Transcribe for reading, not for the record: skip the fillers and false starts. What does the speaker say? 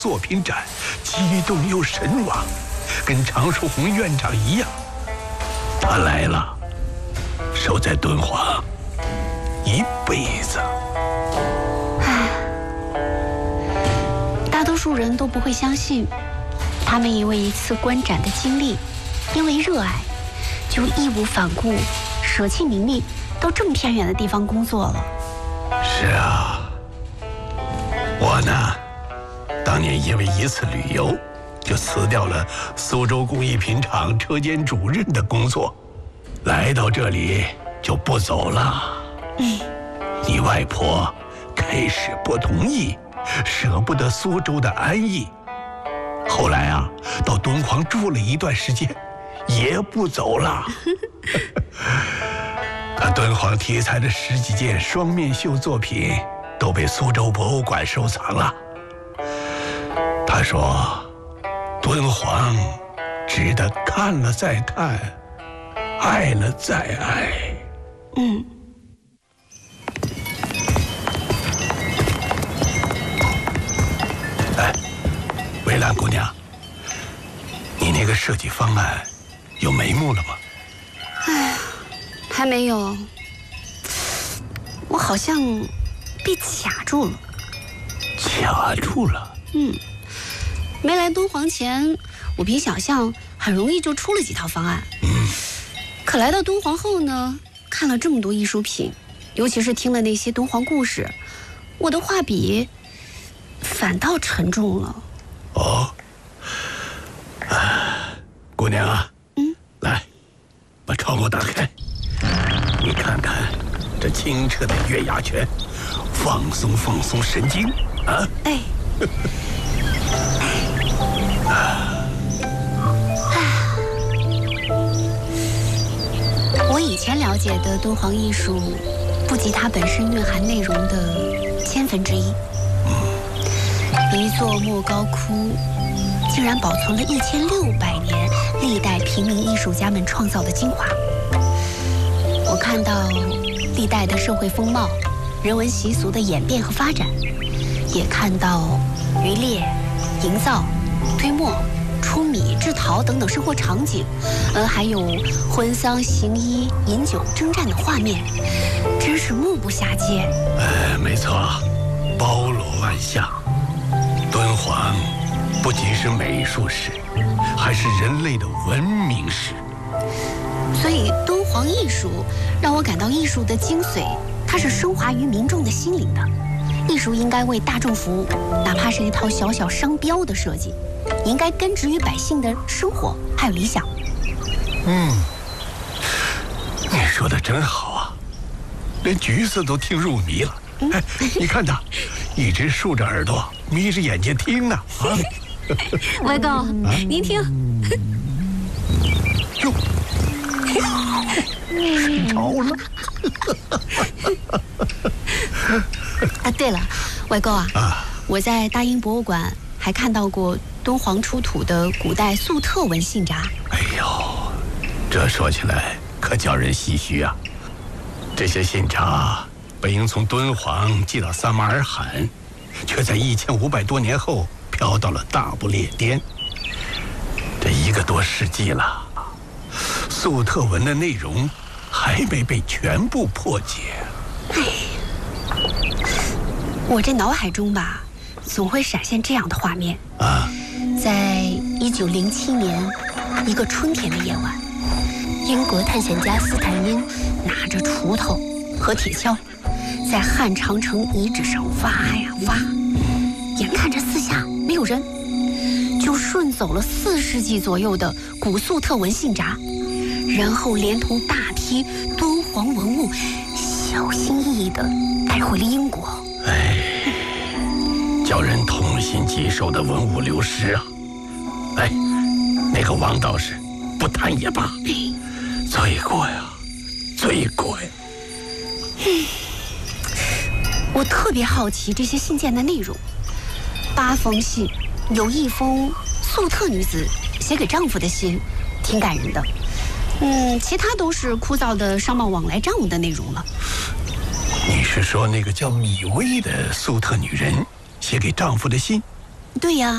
作品展，激动又神往，跟常树红院长一样。他来了，守在敦煌一辈子。 唉，大多数人都不会相信，他们因为一次观展的经历，因为热爱，就义无反顾，舍弃名利，到这么偏远的地方工作了。 是啊，我呢，当年因为一次旅游，就辞掉了苏州工艺品厂车间主任的工作，来到这里就不走了。你外婆开始不同意，舍不得苏州的安逸，后来啊，到敦煌住了一段时间，也不走了。他敦煌题材的10几件双面绣作品都被苏州博物馆收藏了。他说，敦煌值得看了再看，爱了再爱。哎，蔚蓝姑娘，你那个设计方案有眉目了吗？ 还没有，我好像被卡住了。 卡住了？ 没来敦煌前，我凭想象很容易就出了几套方案。可来到敦煌后呢，看了这么多艺术品，尤其是听了那些敦煌故事，我的画笔反倒沉重了。 哦，姑娘啊，来，把窗户打开，你看看这清澈的月牙泉，放松放松神经啊！ 哎。我以前了解的敦煌艺术，不及它本身蕴含内容的1/1000。一座莫高窟，竟然保存了1600年历代平民艺术家们创造的精华。我看到历代的社会风貌、人文习俗的演变和发展，也看到渔猎、营造、推磨、出米、制陶等等生活场景，还有婚丧行医、饮酒征战的画面，真是目不暇接。 没错，包罗万象。敦煌不仅是美术史，还是人类的文明史。 所以敦煌艺术让我感到艺术的精髓，它是升华于民众的心灵的。艺术应该为大众服务，哪怕是一套小小商标的设计，应该根植于百姓的生活还有理想。 你说的真好啊，连橘子都听入迷了。你看他，一直竖着耳朵，眯着眼睛听呢。 外公，您听。 哟，睡着了。 对了，外公啊，我在大英博物馆还看到过敦煌出土的古代粟特文信札。 哎呦，这说起来可叫人唏嘘啊！这些信札本应从敦煌寄到撒马尔罕，却在1500多年后飘到了大不列颠。这1个多世纪了，粟特文的内容还没被全部破解。 我这脑海中吧，总会闪现这样的画面在1907年一个春天的夜晚，英国探险家斯坦因拿着锄头和铁锹，在汉长城遗址上挖呀挖，眼看着四下没有人，就顺走了4世纪左右的古粟特文信札，然后连同大批敦煌文物小心翼翼地带回了英国。 叫人痛心疾首的文物流失啊！那个王道士不谈也罢，罪过呀，罪过呀！ 我特别好奇这些信件的内容，8封信，有1封粟特女子写给丈夫的信，挺感人的。其他都是枯燥的商贸往来账务的内容了。 你是说那个叫米薇的粟特女人写给丈夫的信？ 对呀，